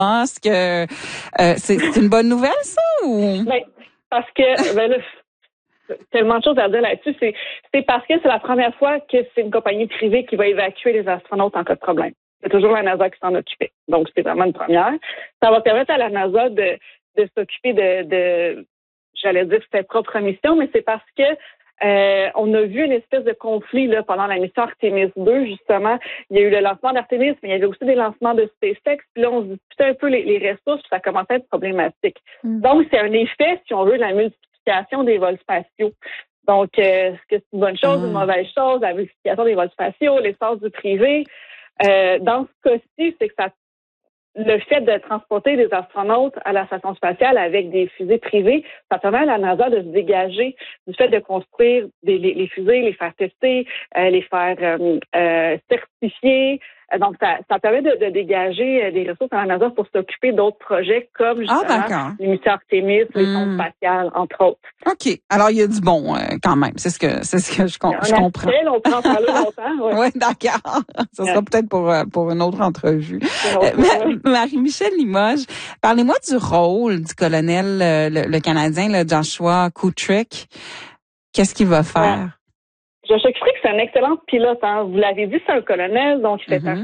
pense que c'est une bonne nouvelle, ça, ou? Ben, parce que, là, tellement de choses à dire là-dessus. C'est parce que c'est la première fois que c'est une compagnie privée qui va évacuer les astronautes en cas de problème. C'est toujours la NASA qui s'en occupait. Donc, c'est vraiment une première. Ça va permettre à la NASA de s'occuper de j'allais dire c'était propre mission, mais c'est parce que on a vu une espèce de conflit là pendant la mission Artemis 2, justement. Il y a eu le lancement d'Artemis, mais il y avait aussi des lancements de SpaceX. Puis là, on se disputait un peu les ressources, puis ça commençait à être problématique. Donc, c'est un effet, si on veut, de la multiplication des vols spatiaux. Donc, est-ce que c'est une bonne chose, une mauvaise chose, la multiplication des vols spatiaux, l'essence du privé? Dans ce cas-ci, c'est que le fait de transporter des astronautes à la station spatiale avec des fusées privées, ça permet à la NASA de se dégager du fait de construire les fusées, les faire tester, les faire certifier. Donc, ça permet de dégager des ressources à la NASA pour s'occuper d'autres projets comme justement les missions Artemis, les sondes spatiales, entre autres. OK. Alors, il y a du bon quand même. C'est ce que je comprends. On peut en parler longtemps. Oui, d'accord. Ça sera peut-être pour une autre entrevue. Marie-Michèle Limoges, parlez-moi du rôle du colonel, le Canadien, le Joshua Kutrick. Qu'est-ce qu'il va faire? Joshua Kutrick, c'est un excellent pilote. Hein. Vous l'avez dit, c'est un colonel, donc il fait partie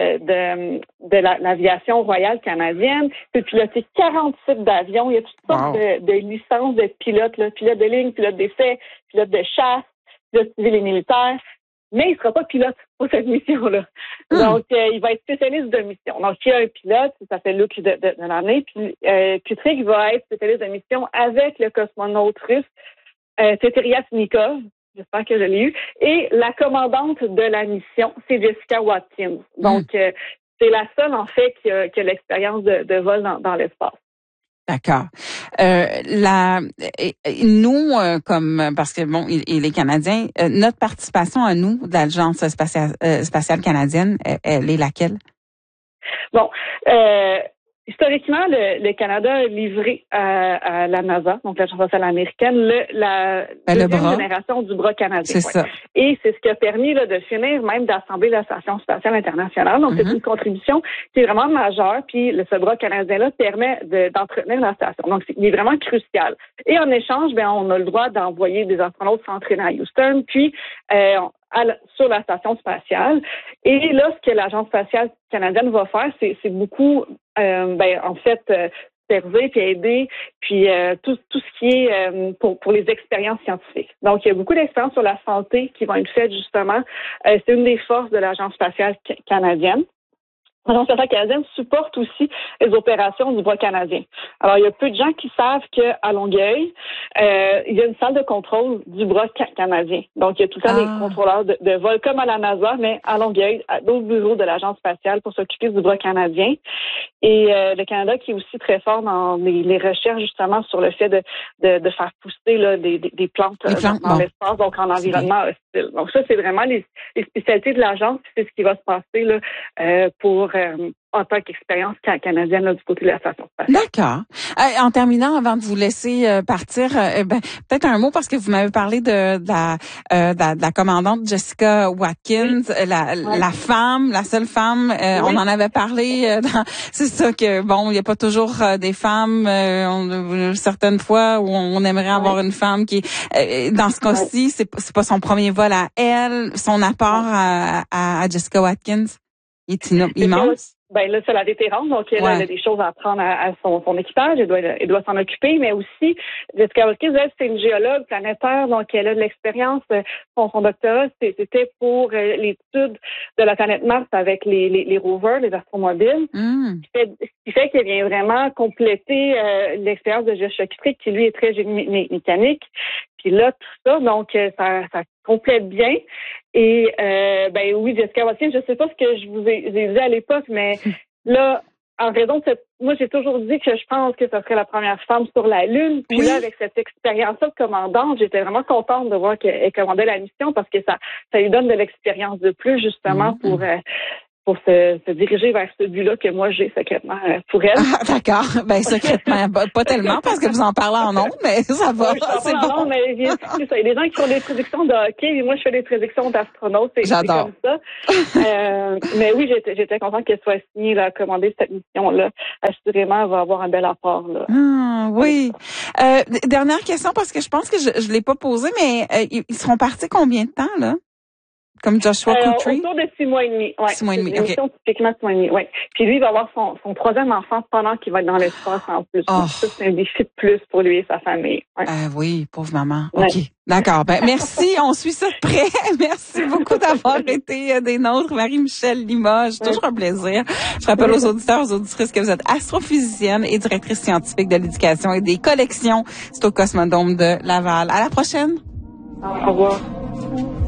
de l'aviation royale canadienne. Il peut piloter 40 types d'avions. Il y a toutes sortes de licences de pilotes, là. Pilote de ligne, pilote d'essai, pilote de chasse, pilote civil et militaire. Mais il sera pas pilote pour cette mission-là. Donc, il va être spécialiste de mission. Donc, il y a un pilote, ça s'appelle Luc de l'année, puis Kutrick va être spécialiste de mission avec le cosmonaute russe Teteriasnikov. J'espère que je l'ai eu. Et la commandante de la mission, c'est Jessica Watkins. Donc, c'est la seule, en fait, qui a l'expérience de vol dans l'espace. D'accord. Nous, comme parce que bon, il est canadien, notre participation à nous de l'Agence spatiale canadienne, elle est laquelle? Bon, historiquement, le Canada a livré à la NASA, donc l'Agence spatiale américaine, la deuxième génération du bras canadien. C'est ça. Et c'est ce qui a permis là, de finir même d'assembler la Station spatiale internationale. Donc, c'est une contribution qui est vraiment majeure. Puis, ce bras canadien-là permet d'entretenir la station. Donc, il est vraiment crucial. Et en échange, on a le droit d'envoyer des astronautes s'entraîner à Houston, puis sur la station spatiale. Et là, ce que l'Agence spatiale canadienne va faire, c'est beaucoup, en fait, servir puis aider, puis tout ce qui est pour les expériences scientifiques. Donc, il y a beaucoup d'expériences sur la santé qui vont être faites, justement. C'est une des forces de l'Agence spatiale canadienne. L'Agence spatiale canadienne supporte aussi les opérations du bras canadien. Alors, il y a peu de gens qui savent qu'à Longueuil, il y a une salle de contrôle du bras canadien. Donc, il y a tout le temps des contrôleurs de vol, comme à la NASA, mais à Longueuil, au bureau de l'Agence spatiale pour s'occuper du bras canadien. Et le Canada qui est aussi très fort dans les recherches, justement, sur le fait de faire pousser là, des plantes dans l'espace, donc en environnement hostile. Donc, ça, c'est vraiment les spécialités de l'agence, c'est ce qui va se passer là, pour en tant qu'expérience canadienne là, du côté de la station spatiale. D'accord. En terminant, avant de vous laisser partir, peut-être un mot parce que vous m'avez parlé de la commandante Jessica Watkins, la femme, la seule femme. On en avait parlé. C'est ça que bon, il y a pas toujours des femmes. Certaines fois où on aimerait avoir une femme qui, dans ce cas-ci, c'est pas son premier vol à elle. Son apport à Jessica Watkins est immense. Là, c'est la vétérante, donc elle a des choses à apprendre à son équipage, elle doit s'en occuper, mais aussi, Jessica Watkins, elle, c'est une géologue planétaire, donc elle a de l'expérience. Son doctorat, c'était pour l'étude de la planète Mars avec les rovers, les astromobiles, ce qui fait qu'elle vient vraiment compléter l'expérience de Joshua Kutrick, qui lui est très génie mécanique. Puis là, tout ça, donc ça complète bien. Et oui, Jessica Watkins, je sais pas ce que je vous ai dit à l'époque, mais là, en raison de moi, j'ai toujours dit que je pense que ce serait la première femme sur la Lune. Puis là, avec cette expérience-là de commandante, j'étais vraiment contente de voir qu'elle commandait la mission parce que ça lui donne de l'expérience de plus, justement, pour pour se diriger vers ce but-là que moi j'ai secrètement pour elle. Ah, d'accord. Ben secrètement, pas tellement parce que vous en parlez en ondes, mais ça va. Oui, c'est bon. Mais il y a des gens qui font des prédictions de hockey, et moi je fais des prédictions d'astronautes. J'adore. C'est comme ça. Mais oui, j'étais contente qu'elle soit signée, là, commander cette mission-là. Assurément, elle va avoir un bel apport là. Ah, oui. Dernière question parce que je pense que je l'ai pas posée, mais ils seront partis combien de temps là? Comme Joshua Kutry? Autour de 6 mois et demi. Ouais. 6 mois et demi, OK. Typiquement 6 mois et demi, oui. Puis lui, il va avoir son troisième enfant pendant qu'il va être dans l'espace en plus. Oh. Ça, c'est un défi de plus pour lui et sa famille. Ouais. Oui, pauvre maman. Ouais. OK. D'accord. Ben, merci. On suit ça de près. Merci beaucoup d'avoir été des nôtres. Marie-Michèle Limoges. Toujours un plaisir. Je rappelle aux auditeurs, aux auditrices que vous êtes astrophysicienne et directrice scientifique de l'éducation et des collections. C'est au Cosmodome de Laval. À la prochaine. Au revoir.